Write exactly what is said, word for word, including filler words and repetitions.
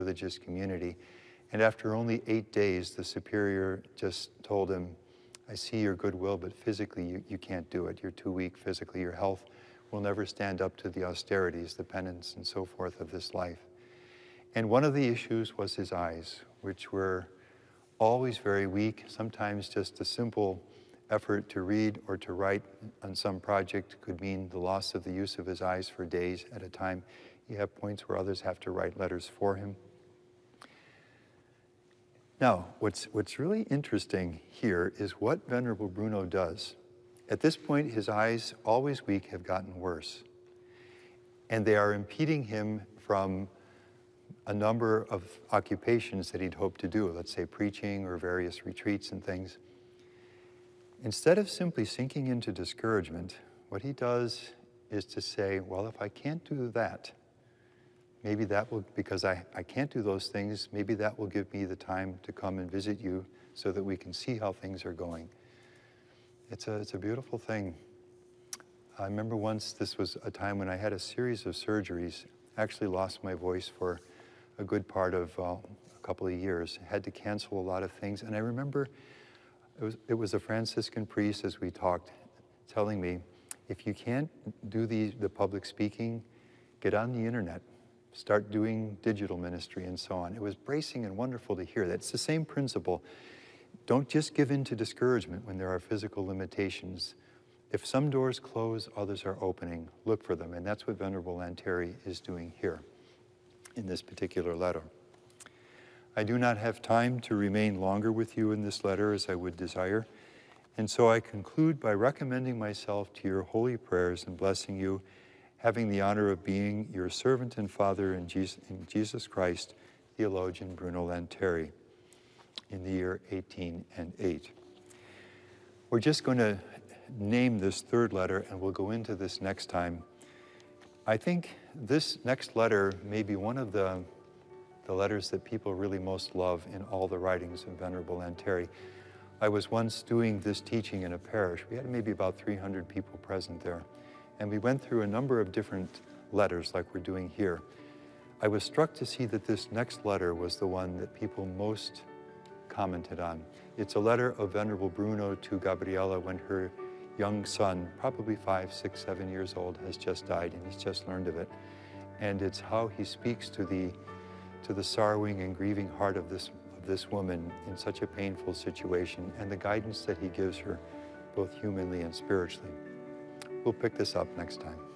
religious community. And after only eight days, the superior just told him, I see your goodwill, but physically you, you can't do it. You're too weak physically. Your health will never stand up to the austerities, the penance and so forth of this life. And one of the issues was his eyes, which were always very weak. Sometimes just a simple effort to read or to write on some project could mean the loss of the use of his eyes for days at a time. You have points where others have to write letters for him. Now, what's, what's really interesting here is what Venerable Bruno does. At this point, his eyes, always weak, have gotten worse. And they are impeding him from a number of occupations that he'd hoped to do, let's say preaching or various retreats and things. Instead of simply sinking into discouragement, what he does is to say, well, if I can't do that, maybe that will, because I, I can't do those things, maybe that will give me the time to come and visit you so that we can see how things are going. It's a, it's a beautiful thing. I remember once, this was a time when I had a series of surgeries, actually lost my voice for a good part of uh, a couple of years, had to cancel a lot of things. And I remember it was, it was a Franciscan priest, as we talked, telling me, if you can't do the, the public speaking, get on the internet. Start doing digital ministry and so on. It was bracing and wonderful to hear that. It's the same principle. Don't just give in to discouragement when there are physical limitations. If some doors close, others are opening. Look for them. And that's what Venerable Lanteri is doing here in this particular letter. I do not have time to remain longer with you in this letter as I would desire. And so I conclude by recommending myself to your holy prayers and blessing you, having the honor of being your servant and father in Jesus, in Jesus Christ, theologian Bruno Lanteri, in the year eighteen and eight. We're just going to name this third letter, and we'll go into this next time. I think this next letter may be one of the, the letters that people really most love in all the writings of Venerable Lanteri. I was once doing this teaching in a parish. We had maybe about three hundred people present there. And we went through a number of different letters like we're doing here. I was struck to see that this next letter was the one that people most commented on. It's a letter of Venerable Bruno to Gabriella when her young son, probably five, six, seven years old, has just died, and he's just learned of it. And it's how he speaks to the, to the sorrowing and grieving heart of this, of this woman in such a painful situation, and the guidance that he gives her, both humanly and spiritually. We'll pick this up next time.